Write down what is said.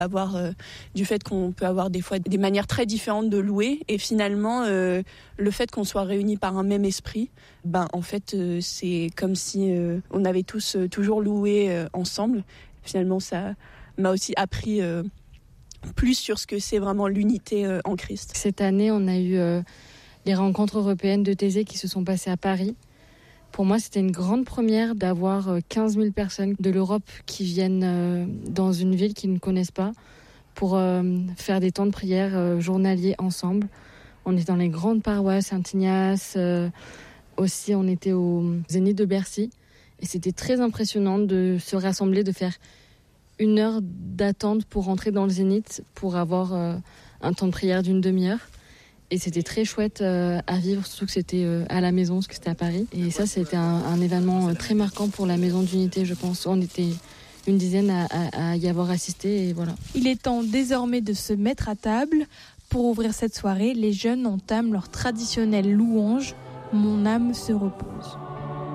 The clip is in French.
Du fait qu'on peut avoir des fois des manières très différentes de louer et finalement le fait qu'on soit réunis par un même esprit, en fait c'est comme si on avait tous toujours loué ensemble. Finalement ça m'a aussi appris plus sur ce que c'est vraiment l'unité en Christ. Cette année on a eu les rencontres européennes de Thésée qui se sont passées à Paris. Pour moi, c'était une grande première d'avoir 15 000 personnes de l'Europe qui viennent dans une ville qu'ils ne connaissent pas pour faire des temps de prière journaliers ensemble. On est dans les grandes paroisses, Saint-Ignace. Aussi, on était au Zénith de Bercy. Et c'était très impressionnant de se rassembler, de faire 1 heure d'attente pour rentrer dans le Zénith, pour avoir un temps de prière d'une demi-heure. Et c'était très chouette à vivre, surtout que c'était à la maison, parce que c'était à Paris. Et ça, c'était un événement très marquant pour la Maison d'Unité, je pense. On était une dizaine à y avoir assisté, et voilà. Il est temps désormais de se mettre à table. Pour ouvrir cette soirée, les jeunes entament leur traditionnelle louange « Mon âme se repose ».